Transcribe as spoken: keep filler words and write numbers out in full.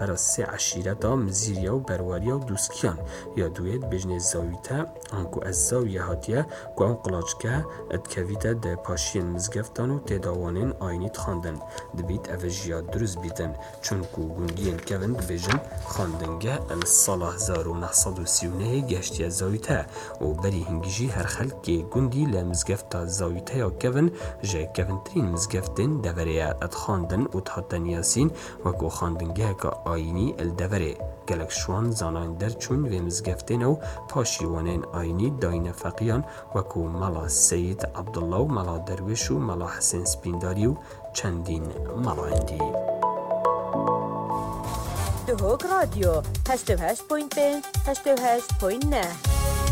بر سه عشیرتا مزیریا و برواریا و دوسکیان یا دوید بجن زاویتا انکو از زاویه هاتیه که آن قلاجکه ادکویتا ده پاشین مزگفتان و تداوانین آینیت خواندن دبیت اوجیا دروز بیتن چونکو گندین کون بجن خواندنگه ام سال هزار و نهصد و سی و نه گشتی زاویتا و بری هنگیجی هر خلق که گندی لمزگفتا زاویتا یا کون جه کونترین مزگفتن دوره اد خواندن و تحتن یاسین وکو خواندنگه که آینی الدوره گلک شوان زانان در چون و مزگفتن و پاشیوانین آینی داین فقیان وکو ملا سید عبدالله و ملا درویش و ملا حسین سپینداری و چندین ملا اندی. دهوک رادیو هشت و هشت پوینت پنج هشت و هشت پوینت نه